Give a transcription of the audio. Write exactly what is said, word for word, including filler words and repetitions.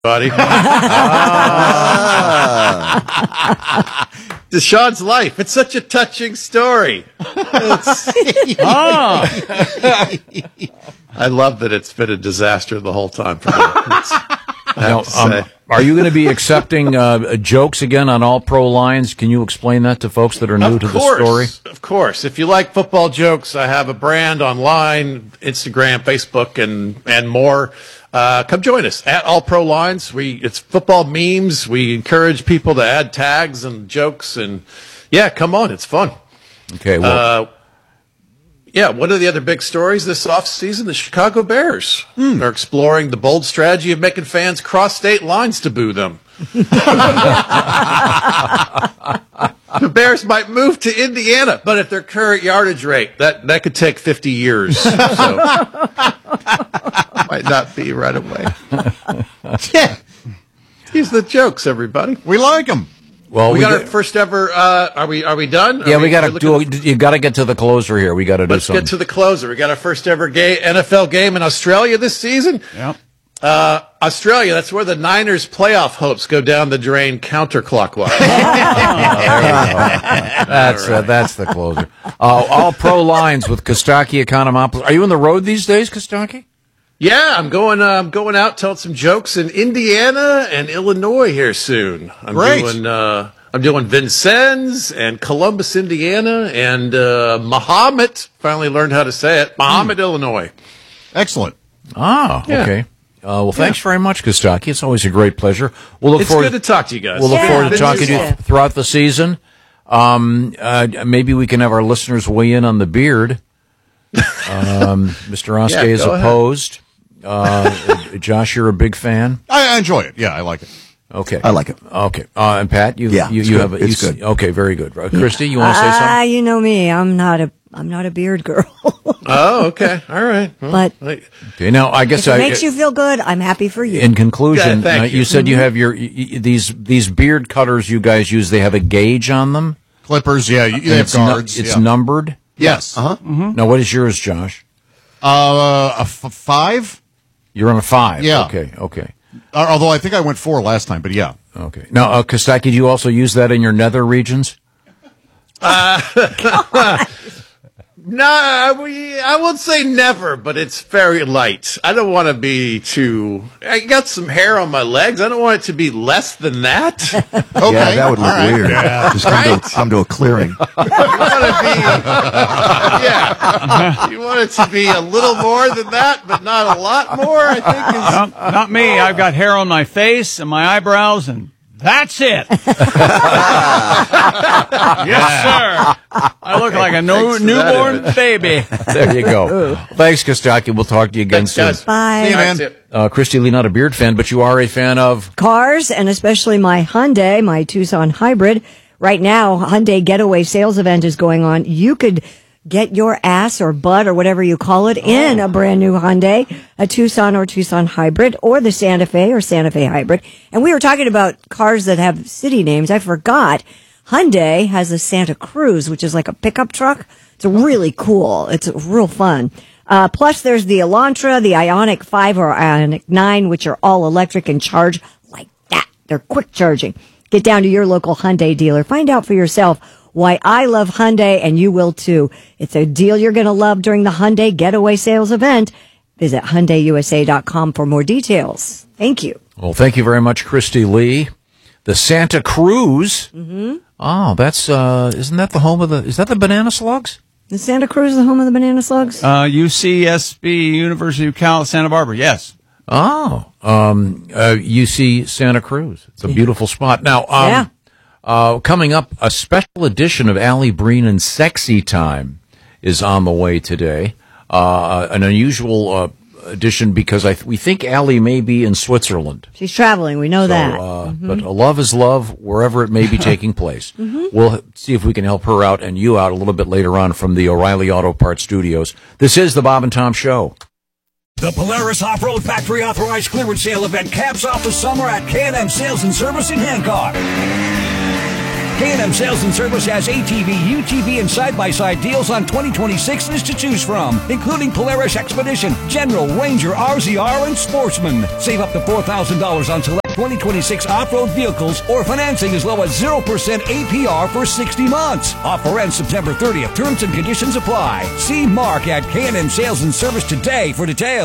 buddy. ah. Deshaun's life. It's such a touching story. oh. I love that it's been a disaster the whole time for me. Now, um, are you going to be accepting uh, jokes again on All Pro Lines? Can you explain that to folks that are new of to course, the story? Of course. If you like football jokes, I have a brand online, Instagram, Facebook, and and more. Uh, come join us at All Pro Lines. We it's football memes. We encourage people to add tags and jokes, and yeah, come on, it's fun. Okay. Well, uh, yeah. One of the other big stories this offseason: the Chicago Bears hmm. are exploring the bold strategy of making fans cross state lines to boo them. The Bears might move to Indiana, but at their current yardage rate, that that could take fifty years. So. Might not be right away. Yeah. These are the jokes, everybody. We like them. Well, we, we got our first ever. Uh, are we? Are we done? Are yeah, we, we got to do. You got to get to the closer here. We got to do Let's something. Let's get to the closer. We got our first ever gay N F L game in Australia this season. Yep. Uh, Australia. That's where the Niners' playoff hopes go down the drain counterclockwise. oh, that's right. uh, that's the closer. Uh, all Pro Lines with Kostaki Economopoulos. Are you on the road these days, Kostaki? Yeah, I'm going. Uh, I'm going out telling some jokes in Indiana and Illinois here soon. I'm Great. doing. Uh, I'm doing Vincennes and Columbus, Indiana, and uh, Mahomet. Finally learned how to say it. Mahomet, mm. Illinois. Excellent. Ah, yeah. okay. Uh, well, thanks yeah. very much, Kostaki. It's always a great pleasure. We'll look it's forward good to talk to you guys. We'll look yeah, forward to talking to you well. throughout the season. Um, uh, maybe we can have our listeners weigh in on the beard. Um, Mister Oskey yeah, is opposed. Uh, Josh, you're a big fan. I enjoy it. Yeah, I like it. Okay, I like it. Okay, uh, and Pat, you yeah, you, you have a, it's you, good. Okay, very good. Uh, Christy, you want to say something? Ah, uh, you know me. I'm not a I'm not a beard girl. Oh, okay, all right. Well, but okay, now I guess if it I, makes you feel good, I'm happy for you. In conclusion, yeah, uh, you. you said mm-hmm. you have your y- these these beard cutters you guys use. They have a gauge on them. Clippers, yeah, you, they have it's guards. Nu- it's yeah. numbered. Yes. Uh huh. Mm-hmm. Now, what is yours, Josh? Uh, a f- five. You're on a five. Yeah. Okay. Okay. Uh, although I think I went four last time, but yeah. Okay. Now, uh, Kostaki, do you also use that in your nether regions? Uh, no, we, I won't say never, but it's very light. I don't want to be too. I got some hair on my legs. I don't want it to be less than that. Okay. Yeah, that would look right. weird. Yeah. Just come, right? to, come to a clearing. You want to be, yeah. You want it to be a little more than that, but not a lot more. I think is not, not me. I've got hair on my face and my eyebrows, and that's it. Yes, sir. I look like a no, newborn baby. There you go. Thanks, Kostaki. We'll talk to you again Thanks, soon. Bye. See you, man. Uh, Christy Lee, not a beard fan, but you are a fan of cars, and especially my Hyundai, my Tucson hybrid. Right now, Hyundai Getaway Sales Event is going on. You could get your ass or butt or whatever you call it in a brand new Hyundai, a Tucson or Tucson hybrid, or the Santa Fe or Santa Fe hybrid. And we were talking about cars that have city names. I forgot. Hyundai has a Santa Cruz, which is like a pickup truck. It's really cool. It's real fun. Uh, plus there's the Elantra, the Ioniq five or Ioniq nine, which are all electric and charge like that. They're quick charging. Get down to your local Hyundai dealer. Find out for yourself why I love Hyundai, and you will too. It's a deal you're going to love during the Hyundai Getaway Sales Event. Visit Hyundai U S A dot com for more details. Thank you. Well, thank you very much, Christy Lee. The Santa Cruz. Mm-hmm. Oh, that's, uh, isn't that the home of the, is that the Banana Slugs? The Santa Cruz, the home of the Banana Slugs? Uh, U C S B, University of Cal, Santa Barbara, yes. Oh, um, uh, U C Santa Cruz. It's a beautiful spot. Now, um, yeah. uh, coming up, a special edition of Allie Breen and Sexy Time is on the way today. Uh, an unusual, uh, edition because I th- we think Allie may be in Switzerland. She's traveling. We know so, that. Uh, mm-hmm. But love is love wherever it may be taking place. Mm-hmm. We'll see if we can help her out and you out a little bit later on from the O'Reilly Auto Parts Studios. This is the Bob and Tom Show. The Polaris Off-Road Factory Authorized Clearance Sale event caps off the summer at K and M Sales and Service in Hancock. K and M Sales and Service has A T V, U T V, and side-by-side deals on twenty twenty-sixes to choose from, including Polaris Expedition, General, Ranger, R Z R, and Sportsman. Save up to four thousand dollars on select twenty twenty-six off-road vehicles or financing as low as zero percent A P R for sixty months. Offer ends September thirtieth. Terms and conditions apply. See Mark at K and M Sales and Service today for details.